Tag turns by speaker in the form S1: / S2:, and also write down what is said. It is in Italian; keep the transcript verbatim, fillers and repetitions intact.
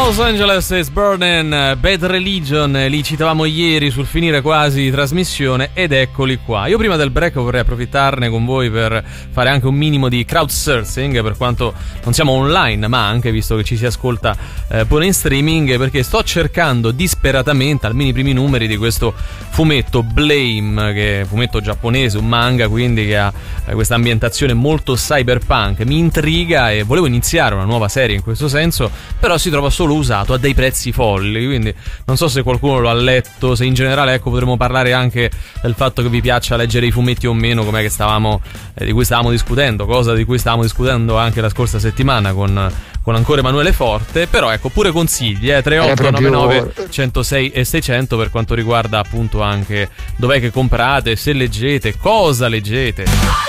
S1: Los Angeles is Burning, Bad Religion, li citavamo ieri sul finire quasi di trasmissione ed eccoli qua. Io prima del break vorrei approfittarne con voi per fare anche un minimo di crowdsourcing, per quanto non siamo online ma anche visto che ci si ascolta eh, pure in streaming, perché sto cercando disperatamente almeno i primi numeri di questo fumetto Blame, che è un fumetto giapponese, un manga quindi che ha eh, questa ambientazione molto cyberpunk. Mi intriga e volevo iniziare una nuova serie in questo senso, però si trova solo usato a dei prezzi folli, quindi non so se qualcuno lo ha letto, se in generale ecco potremmo parlare anche del fatto che vi piaccia leggere i fumetti o meno, com'è che stavamo eh, di cui stavamo discutendo, cosa di cui stavamo discutendo anche la scorsa settimana con, con ancora Emanuele Forte. Però ecco pure consigli eh, tre otto nove nove centosei e seicento per quanto riguarda appunto anche dov'è che comprate, se leggete, cosa leggete.